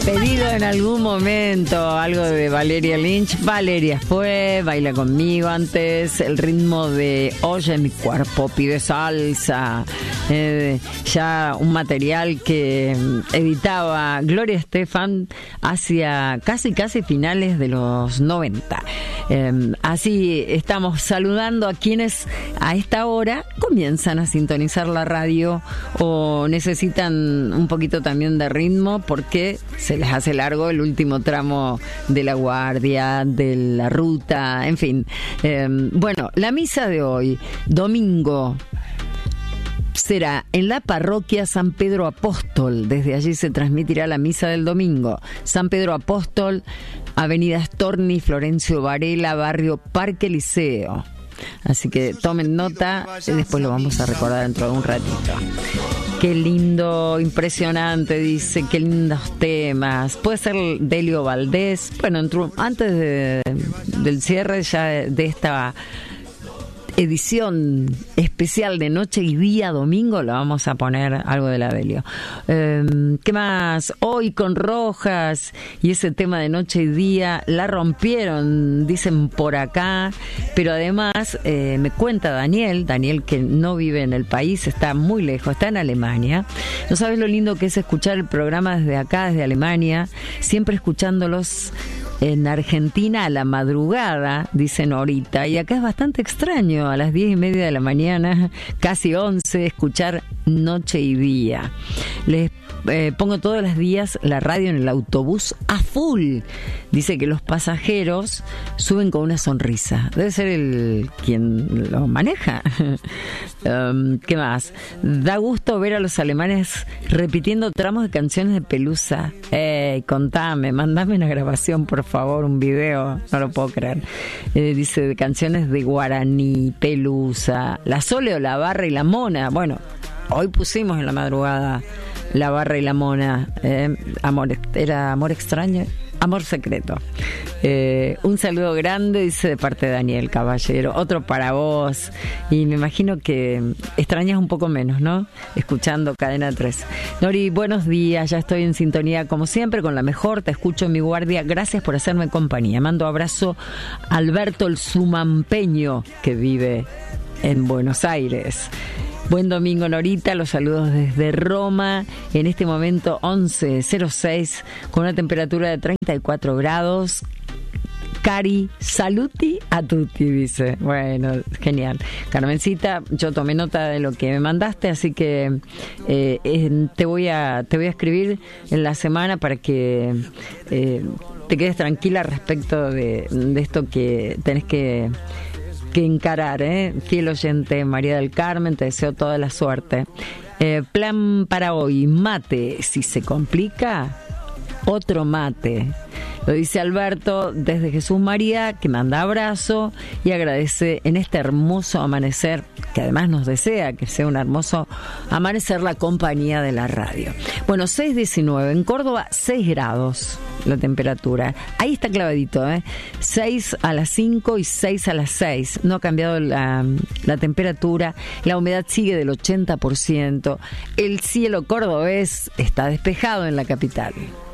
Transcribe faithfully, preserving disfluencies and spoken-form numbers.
Pedido en algún momento algo de Valeria Lynch. Valeria fue, baila conmigo antes, el ritmo de Oye mi cuerpo pide salsa, eh, ya un material que editaba Gloria Estefan hacia casi casi finales de los noventa. Eh, así estamos saludando a quienes a esta hora comienzan a sintonizar la radio o necesitan un poquito también de ritmo porque se les hace largo el último tramo de la guardia, de la ruta, en fin. Eh, bueno, la misa de hoy, domingo, será en la parroquia San Pedro Apóstol. Desde allí se transmitirá la misa del domingo. San Pedro Apóstol, Avenida Storni, Florencio Varela, barrio Parque Liceo. Así que tomen nota y después lo vamos a recordar dentro de un ratito. Qué lindo, impresionante, dice, qué lindos temas. Puede ser Delio Valdés. Bueno, entró, antes de, del cierre ya de, de esta edición especial de Noche y Día Domingo, lo vamos a poner algo de la Delio. Eh, ¿Qué más? Hoy con Rojas y ese tema de Noche y Día la rompieron, dicen por acá, pero además eh, me cuenta Daniel, Daniel que no vive en el país, está muy lejos, está en Alemania. No sabes lo lindo que es escuchar el programa desde acá, desde Alemania, siempre escuchándolos en Argentina a la madrugada, dicen ahorita, y acá es bastante extraño a las diez y media de la mañana, casi once, escuchar Noche y Día. Les eh, pongo todos los días la radio en el autobús a full. Dice que los pasajeros suben con una sonrisa. Debe ser el quien lo maneja. um, ¿Qué más? Da gusto ver a los alemanes repitiendo tramos de canciones de Pelusa. Ey, contame, mandame una grabación, por favor, un video. No lo puedo creer. Eh, dice de canciones de Guaraní, Pelusa, La Sole o La Barra y La Mona. Bueno, hoy pusimos en la madrugada La Barra y La Mona. Eh, amor, era Amor Extraño. Amor Secreto. Eh, un saludo grande, dice de parte de Daniel Caballero. Otro para vos. Y me imagino que extrañas un poco menos, ¿no? Escuchando Cadena tres. Nori, buenos días. Ya estoy en sintonía, como siempre, con la mejor. Te escucho en mi guardia. Gracias por hacerme compañía. Mando abrazo a Alberto el Sumampeño, que vive en Buenos Aires. Buen domingo, Norita, los saludos desde Roma, en este momento once cero seis, con una temperatura de treinta y cuatro grados. Cari, saluti a tutti, dice. Bueno, genial. Carmencita, yo tomé nota de lo que me mandaste, así que eh, eh, te voy a te voy a escribir en la semana para que eh, te quedes tranquila respecto de, de esto que tenés que... que encarar, ¿eh? Fiel oyente, María del Carmen, te deseo toda la suerte. Eh, plan para hoy, mate, si se complica, otro mate. Lo dice Alberto desde Jesús María, que manda abrazo y agradece en este hermoso amanecer, que además nos desea que sea un hermoso amanecer, la compañía de la radio. Bueno, seis diecinueve, en Córdoba seis grados la temperatura. Ahí está clavadito, ¿eh? seis a las cinco y seis a las seis. No ha cambiado la, la temperatura. La humedad sigue del ochenta por ciento. El cielo cordobés está despejado en la capital.